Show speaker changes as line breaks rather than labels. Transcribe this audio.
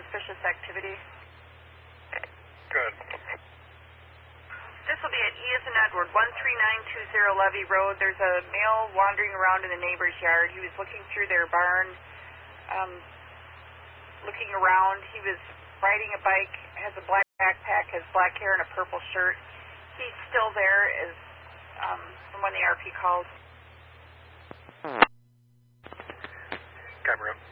suspicious activity.
Good.
This will be at E as in Edward, 13920 Levy Road. There's a male wandering around in the neighbor's yard. He was looking through their barn, looking around. He was riding a bike, has a black backpack, has black hair and a purple shirt. He's still there as from when the RP called.
Camera.